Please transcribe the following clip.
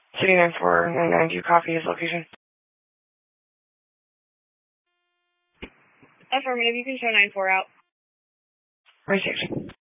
City 9499, do you copy his location? Affirmative, you can show 94 out. Received.